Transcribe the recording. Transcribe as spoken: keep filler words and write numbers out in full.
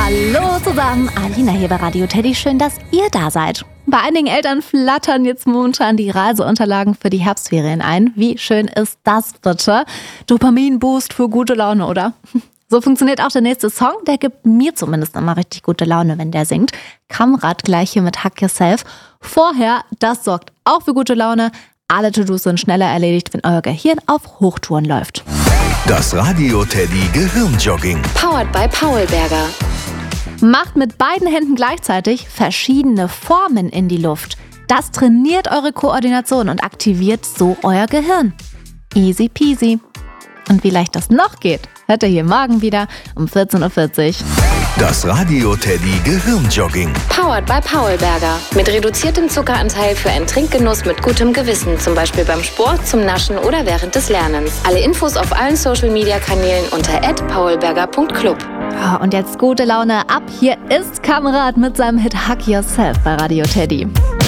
Hallo zusammen, Alina hier bei Radio Teddy. Schön, dass ihr da seid. Bei einigen Eltern flattern jetzt momentan die Reiseunterlagen für die Herbstferien ein. Wie schön ist das bitte? Dopamin-Boost für gute Laune, oder? So funktioniert auch der nächste Song. Der gibt mir zumindest immer richtig gute Laune, wenn der singt. Kamrat gleich hier mit Hack Yourself. Vorher, das sorgt auch für gute Laune. Alle To-Dos sind schneller erledigt, wenn euer Gehirn auf Hochtouren läuft. Das Radio Teddy Gehirnjogging. Powered by Paulberger. Macht mit beiden Händen gleichzeitig verschiedene Formen in die Luft. Das trainiert eure Koordination und aktiviert so euer Gehirn. Easy peasy. Und wie leicht das noch geht, hört ihr hier morgen wieder um vierzehn Uhr vierzig. Das Radio Teddy Gehirnjogging. Powered by Paulberger. Mit reduziertem Zuckeranteil für einen Trinkgenuss mit gutem Gewissen. Zum Beispiel beim Sport, zum Naschen oder während des Lernens. Alle Infos auf allen Social-Media-Kanälen unter at paulberger punkt club. Ja, und jetzt gute Laune ab. Hier ist Kamrat mit seinem Hit Hack Yourself bei Radio Teddy.